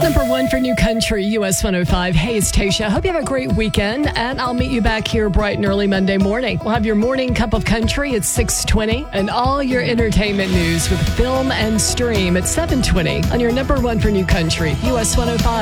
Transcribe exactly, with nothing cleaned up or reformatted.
Number one for New Country, U S one oh five. Hey, it's Tasha. Hope you have a great weekend, and I'll meet you back here bright and early Monday morning. We'll have your morning cup of country at six twenty, and all your entertainment news with Film and Stream at seven twenty on your number one for New Country, U S one oh five.